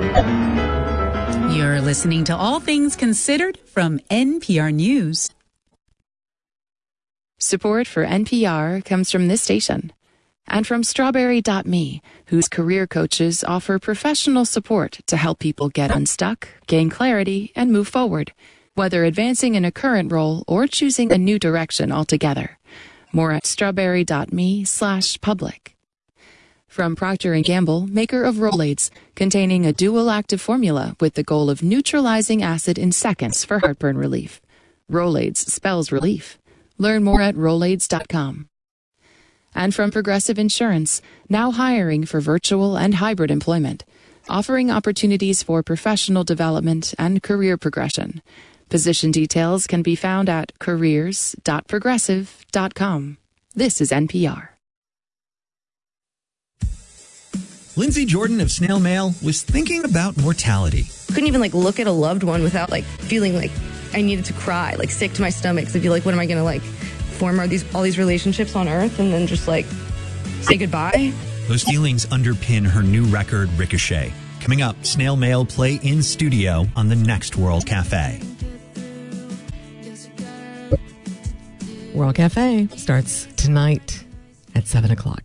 You're listening to All Things Considered from NPR News. Support for NPR comes from this station and from Strawberry.me, whose career coaches offer professional support to help people get unstuck, gain clarity, and move forward, whether advancing in a current role or choosing a new direction altogether. More at strawberry.me/public. From Procter & Gamble, maker of Rolaids, containing a dual active formula with the goal of neutralizing acid in seconds for heartburn relief. Rolaids spells relief. Learn more at Rolaids.com. And from Progressive Insurance, now hiring for virtual and hybrid employment, offering opportunities for professional development and career progression. Position details can be found at careers.progressive.com. This is NPR. Lindsay Jordan of Snail Mail was thinking about mortality. Couldn't even look at a loved one without feeling like I needed to cry, sick to my stomach. So I'd be like, what am I going to form all these relationships on Earth and then just say goodbye? Those feelings underpin her new record, Ricochet. Coming up, Snail Mail play in studio on the next World Cafe. World Cafe starts tonight at 7 o'clock.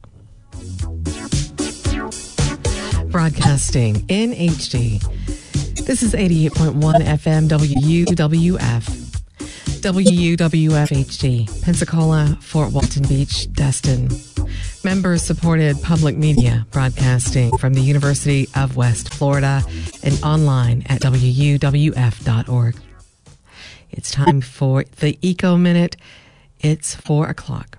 Broadcasting in HD. This is 88.1 FM WUWF. WUWF HD, Pensacola, Fort Walton Beach, Destin. Member-supported public media broadcasting from the University of West Florida and online at WUWF.org. It's time for the Eco Minute. It's 4 o'clock.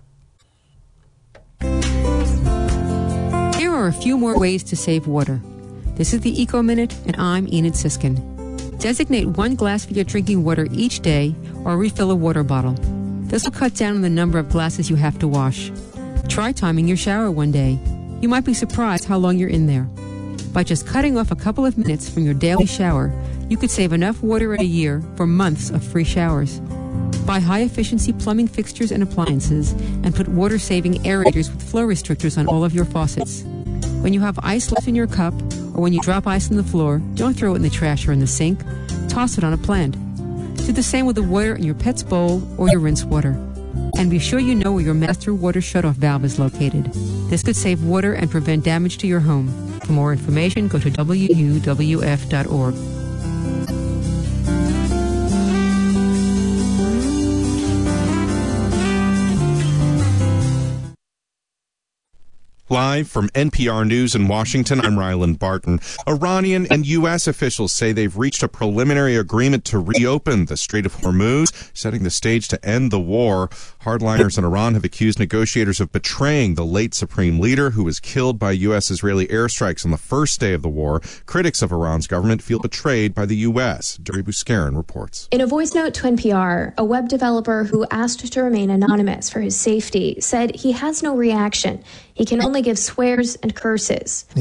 Here are a few more ways to save water. This is the Eco Minute, and I'm Enid Siskin. Designate 1 glass for your drinking water each day or refill a water bottle. This will cut down on the number of glasses you have to wash. Try timing your shower one day. You might be surprised how long you're in there. By just cutting off a couple of minutes from your daily shower, you could save enough water in a year for months of free showers. Buy high-efficiency plumbing fixtures and appliances and put water-saving aerators with flow restrictors on all of your faucets. When you have ice left in your cup or when you drop ice on the floor, don't throw it in the trash or in the sink. Toss it on a plant. Do the same with the water in your pet's bowl or your rinse water. And be sure you know where your master water shutoff valve is located. This could save water and prevent damage to your home. For more information, go to WUWF.org. Live from NPR News in Washington, I'm Ryland Barton. Iranian and U.S. officials say they've reached a preliminary agreement to reopen the Strait of Hormuz, setting the stage to end the war. Hardliners in Iran have accused negotiators of betraying the late supreme leader who was killed by U.S.-Israeli airstrikes on the first day of the war. Critics of Iran's government feel betrayed by the U.S. Duri Buskarin reports. In a voice note to NPR, a web developer who asked to remain anonymous for his safety said he has no reaction. He can only give swears and curses. I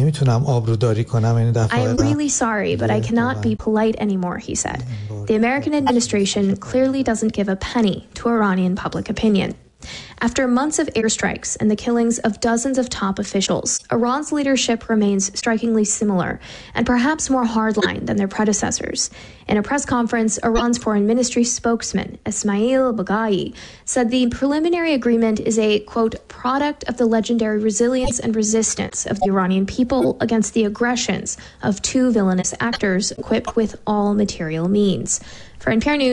am really sorry, but I cannot be polite anymore, he said. The American administration clearly doesn't give a penny to Iranian public opinion. After months of airstrikes and the killings of dozens of top officials, Iran's leadership remains strikingly similar and perhaps more hardline than their predecessors. In a press conference, Iran's foreign ministry spokesman, Ismail Baghai, said the preliminary agreement is a, quote, product of the legendary resilience and resistance of the Iranian people against the aggressions of 2 villainous actors equipped with all material means. For NPR News,